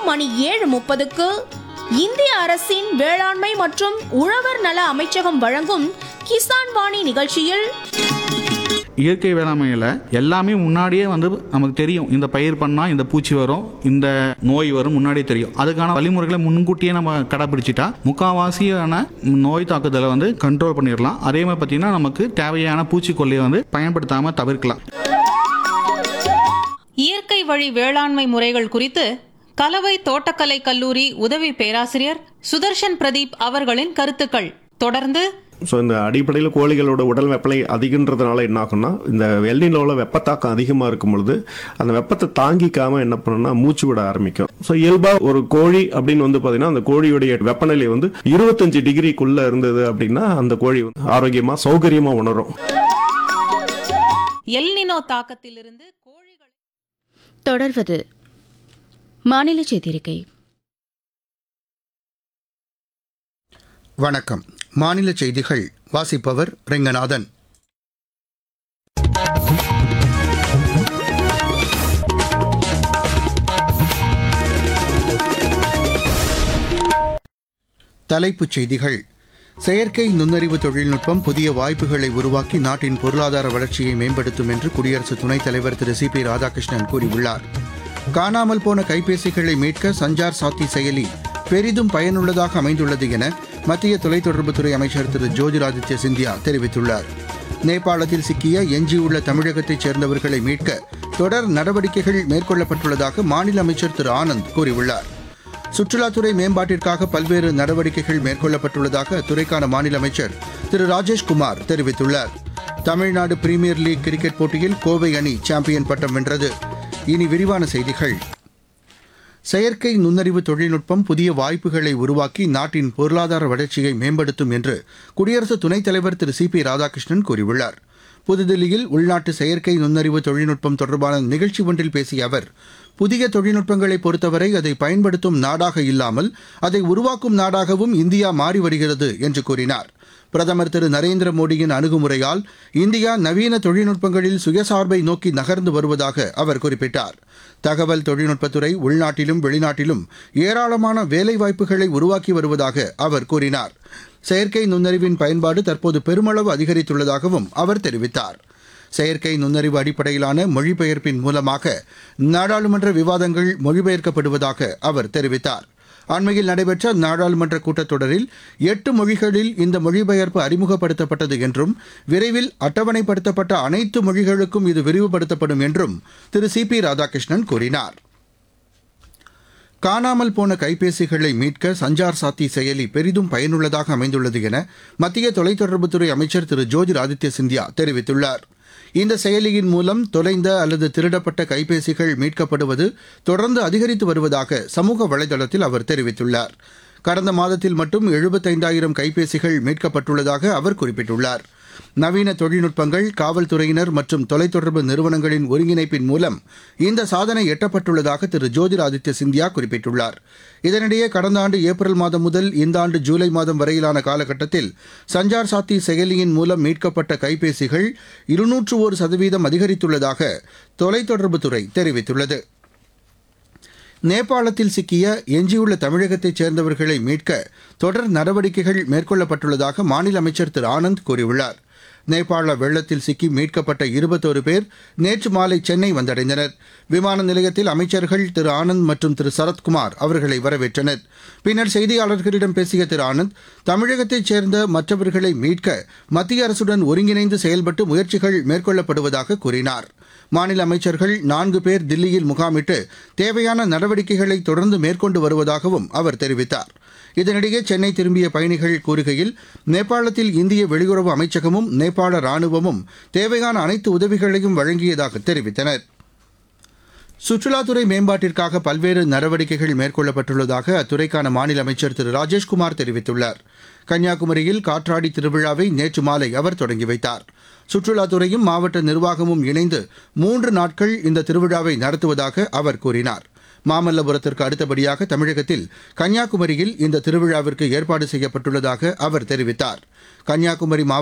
மணி 7:30க்கு இந்திய அரசின் வேளாண்மை மற்றும் உழவர் நல அமைச்சகம் வழங்கும் கிசான் வாணி நிகழ்ச்சியில் இயற்கை வேளாண்மையில் எல்லாமே முன்னாடியே நமக்கு தெரியும். இந்த பயிர் பண்ணால் இந்த பூச்சி வரும், இந்த நோய் வரும், முன்னாடியே தெரியும். அதுக்கான வழிமுறைகளை முன்கூட்டியே நம்ம கடைப்பிடிச்சிட்டா முக்கால்வாசியான நோய் தாக்குதலை கண்ட்ரோல் பண்ணிடலாம். அதே மாதிரி பார்த்தீங்கன்னா நமக்கு தேவையான பூச்சிக்கொல்லியை பயன்படுத்தாமல் தவிர்க்கலாம். இயற்கை வழி வேளாண்மை முறைகள் குறித்து கலவை தோட்டக்கலை கல்லூரி உதவி பேராசிரியர் சுதர்ஷன் பிரதீப் அவர்களின் கருத்துக்கள். தொடர்ந்து ஸோ இந்த அடிப்படையில் கோழிகளோட உடல் வெப்பநிலை அதிகன்றதுனால என்ன ஆகும்னா, இந்த எல்னினோவில் வெப்பத்தாக்கம் அதிகமாக இருக்கும் பொழுது அந்த வெப்பத்தை தாங்கிக்காமல் என்ன பண்ணணும்னா மூச்சு விட ஆரம்பிக்கும். ஸோ இயல்பாக ஒரு கோழி அப்படின்னு பார்த்தீங்கன்னா அந்த கோழியுடைய வெப்பநிலை 25 டிகிரிக்குள்ளே இருந்தது அப்படின்னா அந்த கோழி ஆரோக்கியமாக சௌகரியமாக உணரும். எல்னினோ தாக்கத்திலிருந்து கோழிகள். தொடர்வது மாநில செய்திருக்கை. வணக்கம். மாநில செய்திகள் வாசிப்பவர் ரெங்கநாதன். தலைப்புச் செய்திகள். செயற்கை நுண்ணறிவு தொழில்நுட்பம் புதிய வாய்ப்புகளை உருவாக்கி நாட்டின் பொருளாதார வளர்ச்சியை மேம்படுத்தும் என்று குடியரசு துணைத் தலைவர் திரு சி.பி. ராதாகிருஷ்ணன் கூறியுள்ளார். காணாமல் போன கைபேசிகளை மீட்க சஞ்சார் சாத்தி செயலி பெரிதும் பயனுள்ளதாக அமைந்துள்ளது என மத்திய தொலைத்தொடர்புத்துறை அமைச்சர் திரு ஜோதிராதித்ய சிந்தியா தெரிவித்துள்ளார். நேபாளத்தில் சிக்கிய எஞ்சியுள்ள தமிழகத்தைச் சேர்ந்தவர்களை மீட்க தொடர் நடவடிக்கைகள் மேற்கொள்ளப்பட்டுள்ளதாக மாநில அமைச்சர் திரு ஆனந்த் கூறியுள்ளார். சுற்றுலாத்துறை மேம்பாட்டிற்காக பல்வேறு நடவடிக்கைகள் மேற்கொள்ளப்பட்டுள்ளதாக அத்துறைக்கான மாநில அமைச்சர் திரு ராஜேஷ்குமார் தெரிவித்துள்ளார். தமிழ்நாடு பிரீமியர் லீக் கிரிக்கெட் போட்டியில் கோவை அணி சாம்பியன் பட்டம் வென்றது. இனி விரிவான செய்திகள். செயற்கை நுண்ணறிவு தொழில்நுட்பம் புதிய வாய்ப்புகளை உருவாக்கி நாட்டின் பொருளாதார வளர்ச்சியை மேம்படுத்தும் என்று குடியரசு துணைத் தலைவர் திரு சி.பி. ராதாகிருஷ்ணன் கூறியுள்ளார். புதுதில்லியில் உள்நாட்டு செயற்கை நுண்ணறிவு தொழில்நுட்பம் தொடர்பான நிகழ்ச்சி ஒன்றில் பேசிய அவர், புதிய தொழில்நுட்பங்களை பொறுத்தவரை அதை பயன்படுத்தும் நாடாக இல்லாமல் அதை உருவாக்கும் நாடாகவும் இந்தியா மாறி வருகிறது என்று கூறினார். பிரதமர் திரு நரேந்திர மோடியின் அணுகுமுறையால் இந்தியா நவீன தொழில்நுட்பங்களில் சுயசார்பை நோக்கி நகர்ந்து வருவதாக அவர் குறிப்பிட்டார். தகவல் தொழில்நுட்பத்துறை உள்நாட்டிலும் வெளிநாட்டிலும் ஏராளமான வேலைவாய்ப்புகளை உருவாக்கி வருவதாக அவர் கூறினார். செயற்கை நுண்ணறிவின் பயன்பாடு தற்போது பெருமளவு அதிகரித்துள்ளதாகவும் அவர் தெரிவித்தார். செயற்கை நுண்ணறிவு அடிப்படையிலான மொழிபெயர்ப்பின் மூலமாக நாடாளுமன்ற விவாதங்கள் மொழிபெயர்க்கப்படுவதாக அவர் தெரிவித்தார். அண்மையில் நடைபெற்ற நாடாளுமன்ற கூட்டத்தொடரில் 8 மொழிகளில் இந்த மொழிபெயர்ப்பு அறிமுகப்படுத்தப்பட்டது என்றும் விரைவில் அட்டவணைப்படுத்தப்பட்ட அனைத்து மொழிகளுக்கும் இது விரிவுபடுத்தப்படும் என்றும் திரு சி.பி. ராதாகிருஷ்ணன் கூறினார். காணாமல் போன கைபேசிகளை மீட்க சஞ்சார் சாத்தி செயலி பெரிதும் பயனுள்ளதாக அமைந்துள்ளது என மத்திய தொலைத்தொடர்புத்துறை அமைச்சர் திரு ஜோதிராதித்ய சிந்தியா தெரிவித்துள்ளார். இந்த செயலியின் மூலம் தொலைந்த அல்லது திருடப்பட்ட கைபேசிகள் மீட்கப்படுவது தொடர்ந்து அதிகரித்து வருவதாக சமூக வலைதளத்தில் அவர் தெரிவித்துள்ளார். கடந்த மாதத்தில் மட்டும் 75,000 கைபேசிகள் மீட்கப்பட்டுள்ளதாக அவர் குறிப்பிட்டுள்ளார். நவீன தொழில்நுட்பங்கள், காவல்துறையினர் மற்றும் தொலைத்தொடர்பு நிறுவனங்களின் ஒருங்கிணைப்பின் மூலம் இந்த சாதனை எட்டப்பட்டுள்ளதாக திரு ஜோதிராதித்ய சிந்தியா குறிப்பிட்டுள்ளார். இதனிடையே கடந்த ஆண்டு ஏப்ரல் மாதம் முதல் இந்த ஆண்டு ஜூலை மாதம் வரையிலான காலகட்டத்தில் சஞ்சார் சாத்தி செயலியின் மூலம் மீட்கப்பட்ட கைபேசிகள் 201% அதிகரித்துள்ளதாக தொலைத்தொடர்புத்துறை தெரிவித்துள்ளது. நேபாளத்தில் சிக்கிய எஞ்சியுள்ள தமிழகத்தைச் சேர்ந்தவர்களை மீட்க தொடர் நடவடிக்கைகள் மேற்கொள்ளப்பட்டுள்ளதாக மாநில அமைச்சர் திரு ஆனந்த் கூறியுள்ளார். நேபாள வெள்ளத்தில் சிக்கி மீட்கப்பட்ட 21 பேர் நேற்று மாலை சென்னை வந்தடைந்தனர். விமான நிலையத்தில் அமைச்சர்கள் திரு ஆனந்த் மற்றும் திரு சரத்குமார் அவர்களை வரவேற்றனர். பின்னர் செய்தியாளர்களிடம் பேசிய திரு ஆனந்த், தமிழகத்தைச் சேர்ந்த மற்றவர்களை மீட்க மத்திய அரசுடன் ஒருங்கிணைந்து செயல்பட்டு முயற்சிகள் மேற்கொள்ளப்படுவதாக கூறினார். மாநில அமைச்சர்கள் 4 பேர் தில்லியில் முகாமிட்டு தேவையான நடவடிக்கைகளை தொடர்ந்து மேற்கொண்டு வருவதாகவும் அவர் தெரிவித்தார். இதனிடையே சென்னை திரும்பிய பயணிகள் கூறுகையில், நேபாளத்தில் இந்திய வெளியுறவு அமைச்சகமும் நேபாள ராணுவமும் தேவையான அனைத்து உதவிகளையும் வழங்கியதாக தெரிவித்தனர். சுற்றுலாத்துறை மேம்பாட்டிற்காக பல்வேறு நடவடிக்கைகள் மேற்கொள்ளப்பட்டுள்ளதாக அத்துறைக்கான மாநில அமைச்சர் திரு ராஜேஷ்குமார் தெரிவித்துள்ளார். கன்னியாகுமரியில் காற்றாடி திருவிழாவை நேற்று மாலை அவர் தொடங்கி வைத்தார். சுற்றுலாத்துறையும் மாவட்ட நிர்வாகமும் இணைந்து 3 நாட்கள் இந்த திருவிழாவை நடத்துவதாக அவர் கூறினார். மாமல்லபுரத்திற்கு அடுத்தபடியாக தமிழகத்தில் கன்னியாகுமரியில் இந்த திருவிழாவிற்கு ஏற்பாடு செய்யப்பட்டுள்ளதாக அவர் தெரிவித்தார். கன்னியாகுமரி